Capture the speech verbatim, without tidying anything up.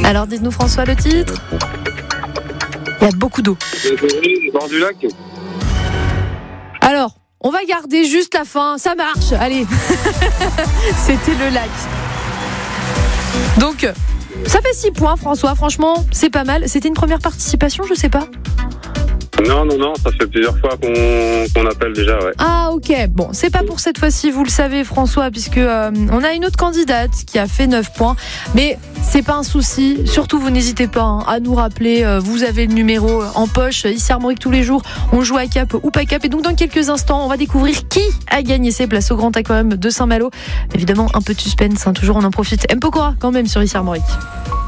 Alors dites-nous François le titre. Il y a beaucoup d'eau. Bord du lac. Alors, on va garder juste la fin, ça marche, allez. C'était le lac. Donc, ça fait six points François, franchement, c'est pas mal. C'était une première participation, je sais pas. Non, non, non, ça fait plusieurs fois qu'on, qu'on appelle déjà, ouais. Ah ok, bon, c'est pas pour cette fois-ci, vous le savez François, puisque euh, on a une autre candidate qui a fait neuf points, mais c'est pas un souci, surtout vous n'hésitez pas hein, à nous rappeler, euh, vous avez le numéro en poche, ici Armorique tous les jours, on joue à Cap ou pas Cap, et donc dans quelques instants, on va découvrir qui a gagné ses places au Grand Aquarium de Saint-Malo. Évidemment, un peu de suspense, hein, toujours on en profite. M. Pokora quand même sur ici Armorique.